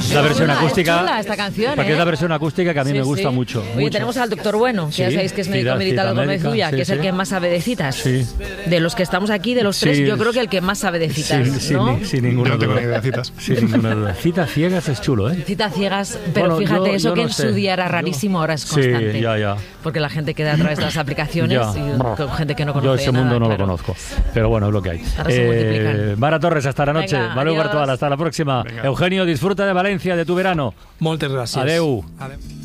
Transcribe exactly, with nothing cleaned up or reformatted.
La versión chula, acústica. Es chula esta canción, Porque ¿eh? es la versión acústica que a mí Sí, me gusta sí. mucho. Oye, mucho. tenemos al doctor Bueno, que Sí, ya sabéis que es médico cita- militar cita de Gómez médica, Ulla, sí, que es el sí. que más sabe de citas. Sí. De los que estamos aquí, de los tres, Sí. yo creo que el que más sabe de citas, Sí, sin, ¿no? ni- sin ninguna Yo no tengo duda. ni idea de citas. Sin ninguna duda. Citas ciegas es chulo, ¿eh? Citas ciegas, pero Bueno, fíjate, yo- eso yo que no en sé. su día era rarísimo, ahora es constante. Sí, ya, ya. Porque la gente queda a través de las aplicaciones Ya. y con gente que no conoce Yo ese nada, mundo no claro. lo conozco. Pero bueno, es lo que hay. Ahora se multiplican. Mara Torres, hasta la noche. Venga, Valeu adiós. Bartual, hasta la próxima. Venga. Eugenio, disfruta de Valencia, de tu verano. Moltes gràcies. Adeu. Adeu.